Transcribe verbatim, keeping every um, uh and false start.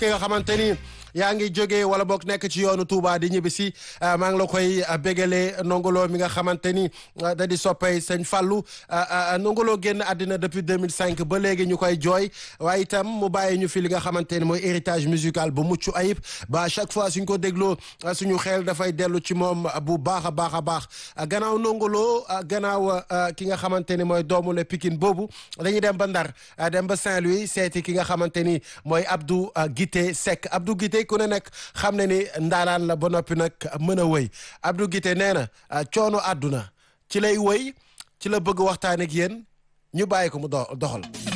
ki nga xamante ni yaa ngi jógee wala boog nekk ci yoonu Touba di ñibbi si maa ngi la koy bégalee Ndongo Lo mi nga xamante ni da di soppay sëñ Fallou Ndongo Lo génn àddina depuis deux mille cinq ba léegi ñu koy jooy waaye itam mu bàyyi ñu fi li nga xamante ni mooy héritage musical bu mucc ayib ba à chaque fois suñ ko dégloo suñu xel dafay dellu ci moom bu baax a baax a baax gannaaw Ndongo Lo gannaaw ki nga xamante ni mooy doomu le Pikine boobu dañuy dem ba Ndar dem ba Saint-Louis seeti ki nga xamante ni mooy Abdou Guité Seck Abdou Guité ku ne nekk xam ne ni ndaanaan la ba noppi nag mën a wëy Abdou Guité nee na coono àdduna ci lay wëy ci la bëgg waxtaan ak yéen ñu bàyyi ko mu doxal